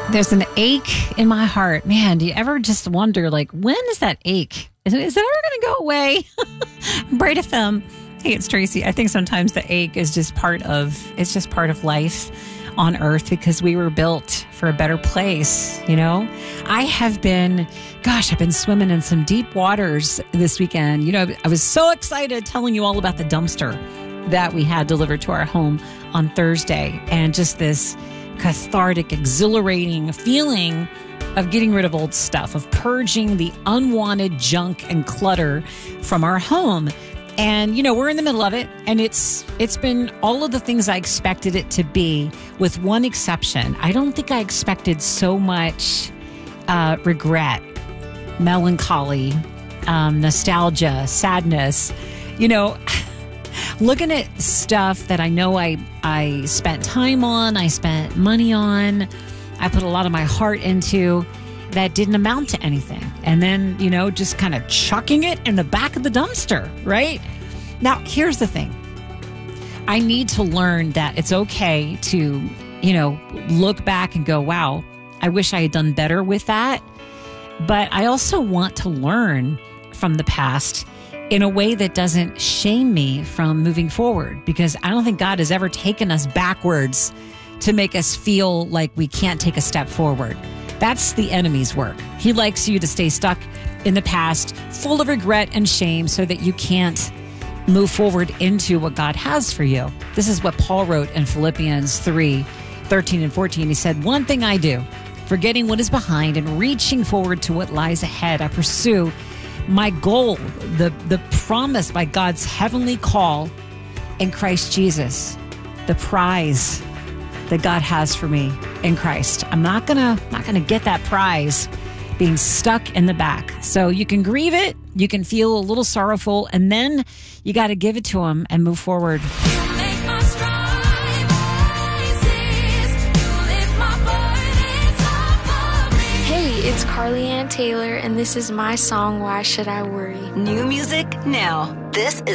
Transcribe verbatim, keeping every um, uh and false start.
There's an ache in my heart. Man, do you ever just wonder, like, when is that ache? Is it, is it ever going to go away? Braid F M. Hey, it's Tracy. I think sometimes the ache is just part of, it's just part of life on earth because we were built for a better place, you know? I have been, gosh, I've been swimming in some deep waters this weekend. You know, I was so excited telling you all about the dumpster that we had delivered to our home on Thursday, and just this cathartic, exhilarating feeling of getting rid of old stuff, of purging the unwanted junk and clutter from our home. And, you know, we're in the middle of it, and it's it's been all of the things I expected it to be, with one exception. I don't think I expected so much uh, regret, melancholy, um, nostalgia, sadness. You know, looking at stuff that I know I, I spent time on, I spent money on, I put a lot of my heart into, that didn't amount to anything. And then, you know, just kind of chucking it in the back of the dumpster, right? Now, here's the thing. I need to learn that it's okay to, you know, look back and go, wow, I wish I had done better with that. But I also want to learn from the past in a way that doesn't shame me from moving forward, because I don't think God has ever taken us backwards to make us feel like we can't take a step forward. That's the enemy's work. He likes you to stay stuck in the past, full of regret and shame, so that you can't move forward into what God has for you. This is what Paul wrote in Philippians three, thirteen and fourteen. He said, "One thing I do, forgetting what is behind and reaching forward to what lies ahead, I pursue my goal, the, the promise by God's heavenly call in Christ Jesus, the prize that God has for me in Christ." I'm not gonna, not gonna get that prize being stuck in the back. So you can grieve it, you can feel a little sorrowful, and then you got to give it to Him and move forward. It's Carly Ann Taylor, and this is my song, Why Should I Worry? New music now. This is